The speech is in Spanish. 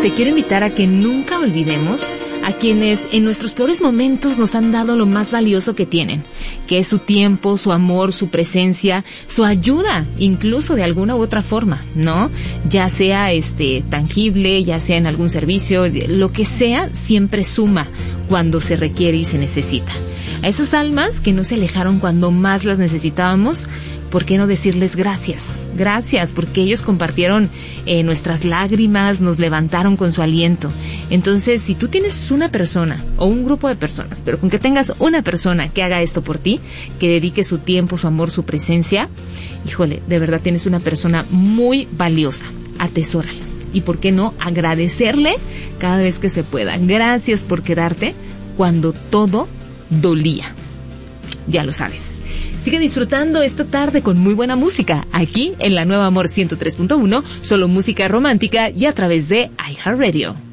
te quiero invitar a que nunca olvidemos a quienes en nuestros peores momentos nos han dado lo más valioso que tienen, que es su tiempo, su amor, su presencia, su ayuda, incluso de alguna u otra forma, ¿no? Ya sea tangible, ya sea en algún servicio, lo que sea, siempre suma cuando se requiere y se necesita. A esas almas que no se alejaron cuando más las necesitábamos, ¿por qué no decirles gracias? Gracias, porque ellos compartieron nuestras lágrimas, nos levantaron con su aliento. Entonces, si tú tienes una persona o un grupo de personas, pero con que tengas una persona que haga esto por ti, que dedique su tiempo, su amor, su presencia, híjole, de verdad tienes una persona muy valiosa. Atesórala. Y por qué no agradecerle cada vez que se pueda. Gracias por quedarte cuando todo dolía. Ya lo sabes. Sigue disfrutando esta tarde con muy buena música, aquí en la Nueva Amor 103.1, solo música romántica y a través de iHeartRadio.